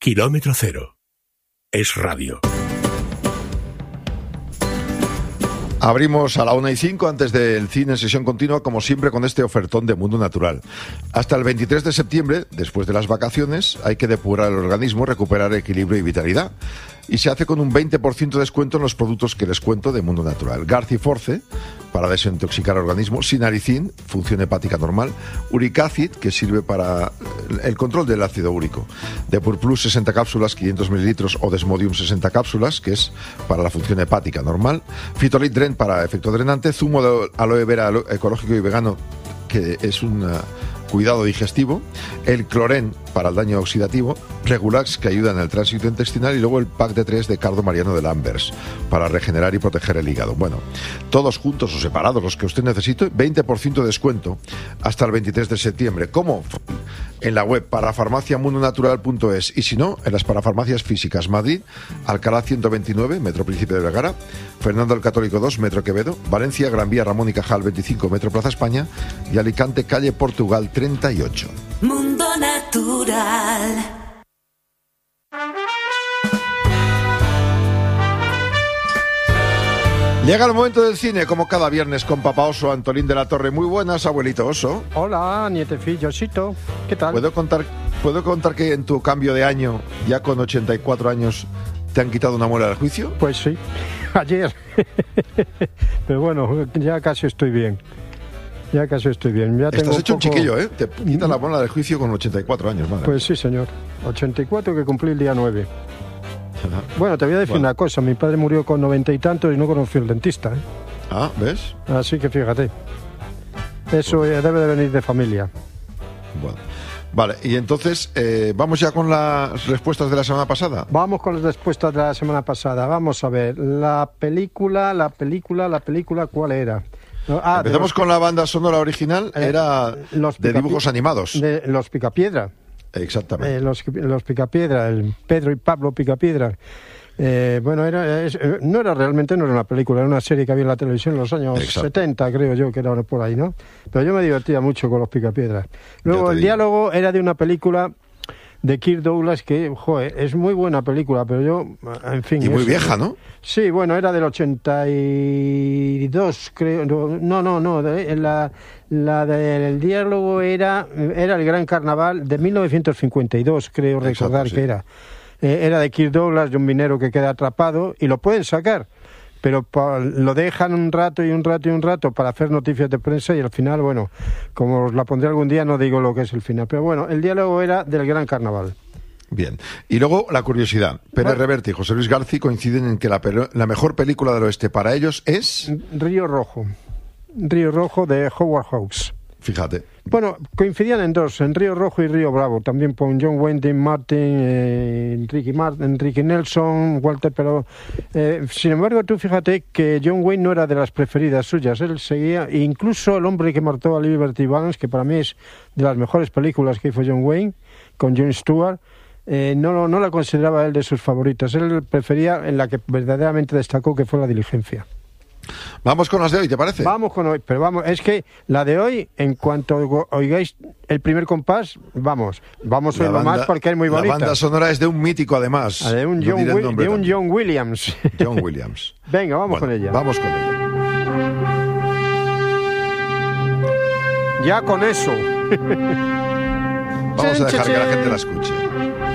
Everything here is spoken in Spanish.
Kilómetro Cero. Es radio. Abrimos a la 1:05 antes del cine en sesión continua, como siempre, con este ofertón de Mundo Natural. Hasta el 23 de septiembre, después de las vacaciones, hay que depurar el organismo, recuperar equilibrio y vitalidad. Y se hace con un 20% de descuento en los productos que les cuento de Mundo Natural. Garciforce, para desintoxicar el organismo. Sinaricin, función hepática normal. Uricacid, que sirve para el control del ácido úrico. Depur Plus, 60 cápsulas, 500 mililitros. O Desmodium, 60 cápsulas, que es para la función hepática normal. Fitolit Dren, para efecto drenante. Zumo de aloe vera ecológico y vegano, que es un cuidado digestivo. El Cloren, para el daño oxidativo. Regulax, que ayuda en el tránsito intestinal. Y luego el pack de 3 de Cardo Mariano de Lambers, para regenerar y proteger el hígado. Bueno, todos juntos o separados, los que usted necesite, 20% de descuento hasta el 23 de septiembre. ¿Cómo? En la web parafarmaciamundonatural.es, y si no, en las parafarmacias físicas: Madrid, Alcalá 129, Metro Príncipe de Vergara; Fernando el Católico 2, Metro Quevedo; Valencia, Gran Vía Ramón y Cajal 25, Metro Plaza España; y Alicante, calle Portugal 38. Mundo Natural. Llega el momento del cine, como cada viernes, con Papá Oso, Antolín de la Torre. Muy buenas, abuelito Oso. Hola, nietecillosito. ¿Qué tal? ¿Puedo contar que en tu cambio de año, ya con 84 años, te han quitado una muela del juicio? Pues sí, ayer. Pero bueno, ya casi estoy bien. Ya Estás hecho un chiquillo, ¿eh? Te quitan la muela del juicio con 84 años, madre. Pues sí, señor. 84 que cumplí el día 9. Bueno, te voy a decir una cosa. Mi padre murió con 90 y tantos y no conoció el dentista, ¿eh? Ah, ¿ves? Así que fíjate. Eso debe de venir de familia. Bueno. Vale, y entonces, ¿vamos ya con las respuestas de la semana pasada? Vamos con las respuestas de la semana pasada. Vamos a ver. La película, ¿cuál era? Empezamos con la banda sonora original, era de dibujos animados. De los Picapiedra. Exactamente. Los Picapiedra, el Pedro y Pablo Picapiedra. Bueno, no era una película, era una serie que había en la televisión en los años 70, creo yo, que era por ahí, ¿no? Pero yo me divertía mucho con los Picapiedra. Luego el diálogo era de una película de Kirk Douglas que, joder, es muy buena película, pero yo, en fin... Y muy vieja, ¿no? Sí, bueno, era del 82, creo. No, la del diálogo era el Gran Carnaval de 1952, creo recordar que era. Era de Kirk Douglas, de un minero que queda atrapado, y lo pueden sacar, pero lo dejan un rato para hacer noticias de prensa, y al final, bueno, como os la pondré algún día, no digo lo que es el final, pero bueno, el diálogo era del Gran Carnaval. Bien, y luego la curiosidad. Pérez Reverte y José Luis García coinciden en que la mejor película del oeste para ellos es... Río Rojo de Howard Hawks. Fíjate. Bueno, coincidían en dos, en Río Rojo y Río Bravo, también con John Wayne, Dean Martin, Enrique Nelson, Walter, pero sin embargo tú fíjate que John Wayne no era de las preferidas suyas, él seguía, incluso El hombre que mató a Liberty Balance, que para mí es de las mejores películas que hizo John Wayne, con Jon Stewart, no la consideraba él de sus favoritas, él prefería en la que verdaderamente destacó, que fue La diligencia. Vamos con las de hoy, ¿te parece? Vamos con hoy, pero vamos, es que la de hoy, en cuanto oigáis el primer compás, vamos a oírlo más porque es muy bonita. La banda sonora es de un mítico, además. De un John Williams. John Williams. Venga, vamos con ella. Vamos con ella. Ya con eso. Vamos a dejar que la gente la escuche.